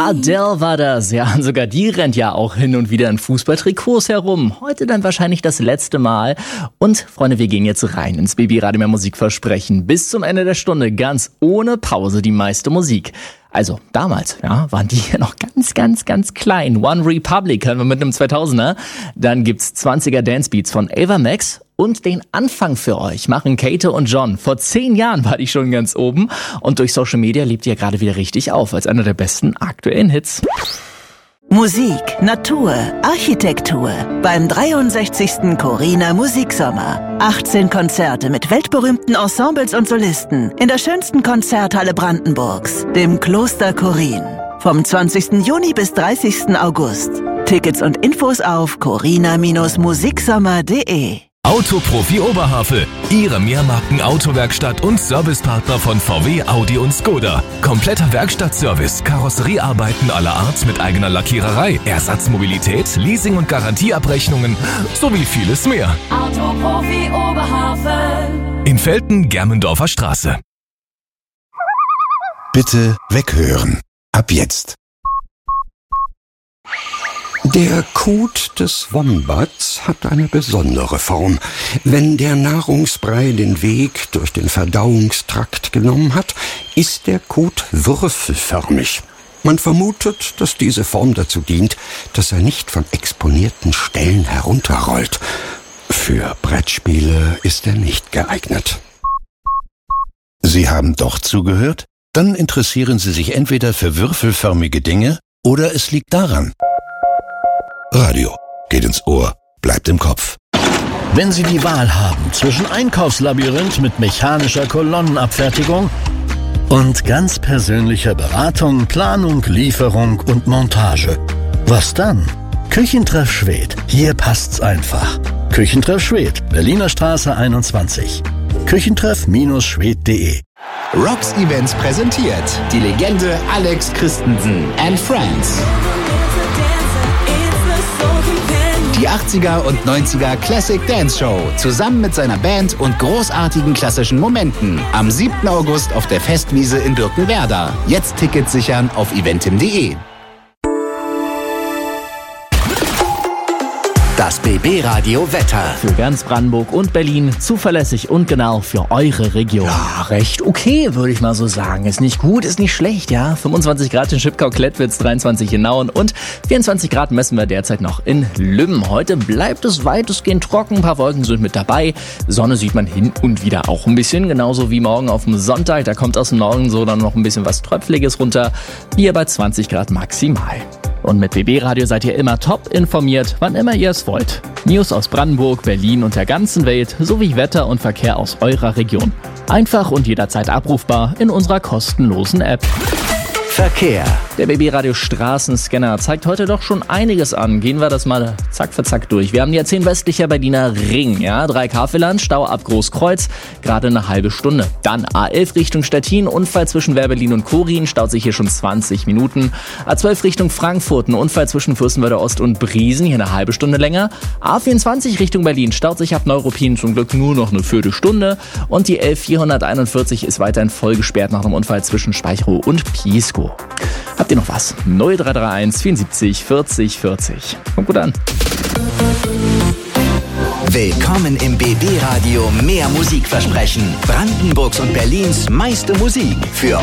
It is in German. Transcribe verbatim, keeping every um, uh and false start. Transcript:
Adele war das. Ja, sogar die rennt ja auch hin und wieder in Fußballtrikots herum. Heute dann wahrscheinlich das letzte Mal. Und Freunde, wir gehen jetzt rein ins B B Radio mehr Musikversprechen. Bis zum Ende der Stunde ganz ohne Pause die meiste Musik. Also damals, ja, waren die ja noch ganz, ganz, ganz klein. One Republic hören wir mit einem zweitausender. Dann gibt's zwanziger Dancebeats von Ava Max. Und den Anfang für euch machen Kate und John. Vor zehn Jahren war die schon ganz oben. Und durch Social Media lebt die ja gerade wieder richtig auf, als einer der besten aktuellen Hits. Musik, Natur, Architektur beim dreiundsechzigsten Corina Musiksommer. achtzehn Konzerte mit weltberühmten Ensembles und Solisten in der schönsten Konzerthalle Brandenburgs, dem Kloster Korin. Vom zwanzigsten Juni bis dreißigsten August. Tickets und Infos auf corina Bindestrich musiksommer punkt de. Autoprofi Oberhavel, Ihre Mehrmarken-Autowerkstatt und Servicepartner von V W, Audi und Skoda. Kompletter Werkstattservice, Karosseriearbeiten aller Art mit eigener Lackiererei, Ersatzmobilität, Leasing- und Garantieabrechnungen sowie vieles mehr. Autoprofi Oberhavel. In Velten, Germendorfer Straße. Bitte weghören. Ab jetzt. Der Kot des Wombats hat eine besondere Form. Wenn der Nahrungsbrei den Weg durch den Verdauungstrakt genommen hat, ist der Kot würfelförmig. Man vermutet, dass diese Form dazu dient, dass er nicht von exponierten Stellen herunterrollt. Für Brettspiele ist er nicht geeignet. Sie haben doch zugehört? Dann interessieren Sie sich entweder für würfelförmige Dinge oder es liegt daran. Radio geht ins Ohr, bleibt im Kopf. Wenn Sie die Wahl haben zwischen Einkaufslabyrinth mit mechanischer Kolonnenabfertigung und ganz persönlicher Beratung, Planung, Lieferung und Montage, was dann? Küchentreff Schwedt, hier passt's einfach. Küchentreff Schwedt, Berliner Straße einundzwanzig. Küchentreff Schwedt punkt de. Rocks Events präsentiert die Legende Alex Christensen and Friends. Die achtziger und neunziger Classic Dance Show zusammen mit seiner Band und großartigen klassischen Momenten am siebten August auf der Festwiese in Birkenwerder. Jetzt Tickets sichern auf eventim punkt de. Das B B Radio Wetter. Für ganz Brandenburg und Berlin zuverlässig und genau für eure Region. Ja, recht okay, würde ich mal so sagen. Ist nicht gut, ist nicht schlecht, ja. fünfundzwanzig Grad in Schipkau-Klettwitz, dreiundzwanzig in Nauen und vierundzwanzig Grad messen wir derzeit noch in Lümmen. Heute bleibt es weitestgehend trocken, ein paar Wolken sind mit dabei. Sonne sieht man hin und wieder auch ein bisschen, genauso wie morgen auf dem Sonntag. Da kommt aus dem Norden so dann noch ein bisschen was Tröpfliges runter. Hier bei zwanzig Grad maximal. Und mit B B Radio seid ihr immer top informiert, wann immer ihr es wollt. News aus Brandenburg, Berlin und der ganzen Welt sowie Wetter und Verkehr aus eurer Region. Einfach und jederzeit abrufbar in unserer kostenlosen App. Verkehr. Der B B Radio Straßenscanner zeigt heute doch schon einiges an. Gehen wir das mal zack für zack durch. Wir haben die A zehn westlicher Berliner Ring, ja, drei Kafeland, Stau ab Großkreuz, gerade eine halbe Stunde. Dann A elf Richtung Stettin, Unfall zwischen Werbelin und Korin, staut sich hier schon zwanzig Minuten. A zwölf Richtung Frankfurt, ein Unfall zwischen Fürstenwalder Ost und Briesen, hier eine halbe Stunde länger. A vierundzwanzig Richtung Berlin, staut sich ab Neuruppin zum Glück nur noch eine Viertelstunde. Und die elf vierhunderteinundvierzig ist weiterhin voll gesperrt nach einem Unfall zwischen Speicherow und Pieskow. Habt ihr noch was? null drei drei eins vierundsiebzig vierzig vierzig. Kommt gut an. Willkommen im B B Radio Mehr Musikversprechen. Brandenburgs und Berlins meiste Musik für